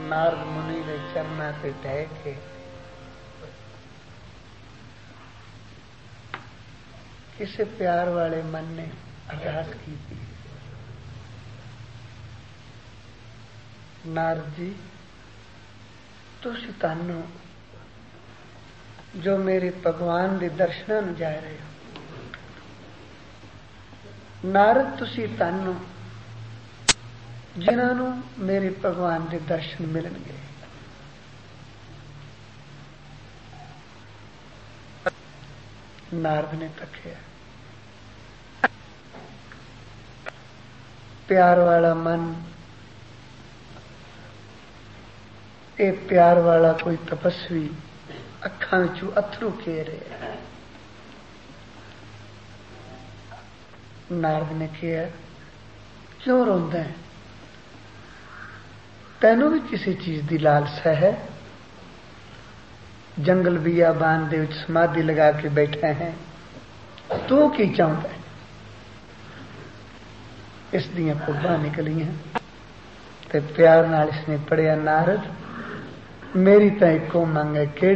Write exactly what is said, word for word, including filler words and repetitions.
नारद मुनि ने चरना ते ढह के किसे प्यार वाले मन ने अरदास की थी, नारद जी तुसी तानो जो मेरे भगवान दे दर्शनां जा रहे हो। नारद तुसी तानो जिन्हां नूं मेरे भगवान दे दर्शन मिलणगे। नारद ने तकिया, प्यार वाला मन, ये प्यार वाला कोई तपस्वी अखां विचों अथरू कह रहे। नारद ने कहा, क्यों रोंदा है? तैनू भी किसी चीज की लालसा है? जंगल बियाबान दे विच समाधि लगा के बैठा है, तू की चाहता है? इस दियां पुब्बां निकलियां ते प्यार नाल इसने पढ़िया, नारद मेरी तो इको मंग है,